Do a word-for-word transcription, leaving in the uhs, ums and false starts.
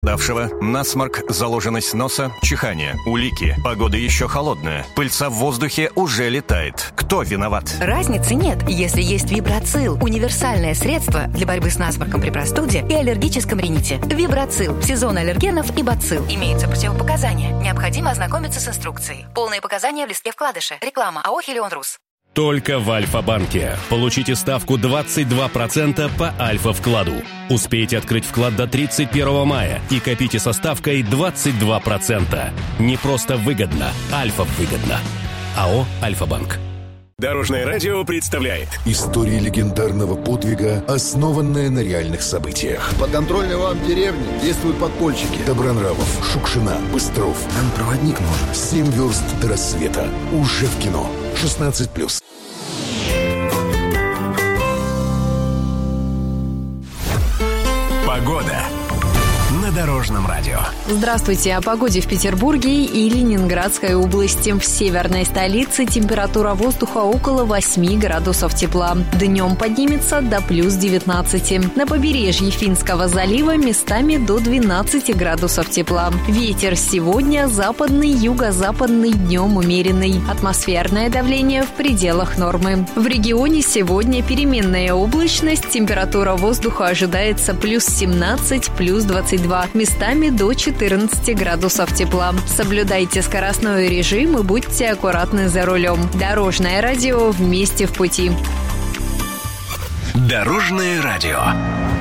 Давшего, насморк, заложенность носа, чихание, улики. Погода еще холодная. Пыльца в воздухе уже летает. Кто виноват? Разницы нет, если есть Вибрацил. Универсальное средство для борьбы с насморком при простуде и аллергическом рините. Вибрацил. Сезон аллергенов и бацилл. Имеются противопоказания. Необходимо ознакомиться с инструкцией. Полные показания в листке вкладыша. Реклама АО «Хелион-Рус». Только в Альфа-банке. Получите ставку двадцать два процента по Альфа-вкладу. Успейте открыть вклад до тридцать первого мая и копите со ставкой двадцать два процента. Не просто выгодно, Альфа-выгодно. АО «Альфа-банк». Дорожное радио представляет истории легендарного подвига, основанная на реальных событиях. В подконтрольной вам деревне действуют подпольщики. Добронравов, Шукшина, Быстров. Нам проводник нужен. Семь верст до рассвета. Уже в кино. шестнадцать плюс. Погода на Дорожном радио. Здравствуйте. О погоде в Петербурге и Ленинградской области. В северной столице температура воздуха около восьми градусов тепла. Днем поднимется до плюс девятнадцати. На побережье Финского залива местами до двенадцати градусов тепла. Ветер сегодня западный, юго-западный, днем умеренный. Атмосферное давление в пределах нормы. В регионе сегодня переменная облачность. Температура воздуха ожидается плюс семнадцать, плюс двадцать два. Местами до четырнадцати градусов тепла. Соблюдайте скоростной режим и будьте аккуратны за рулем. Дорожное радио, вместе в пути. Дорожное радио.